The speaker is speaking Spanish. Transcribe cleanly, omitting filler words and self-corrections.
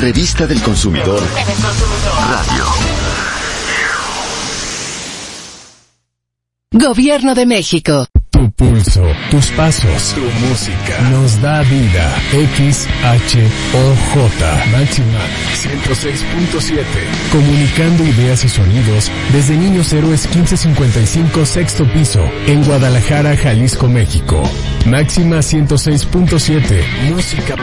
Revista del Consumidor Radio. Gobierno de México. Tu pulso, tus pasos, tu música nos da vida. XHOJ Máxima 106.7. Comunicando ideas y sonidos desde Niños Héroes 1555 sexto piso en Guadalajara, Jalisco, México. Máxima 106.7. Música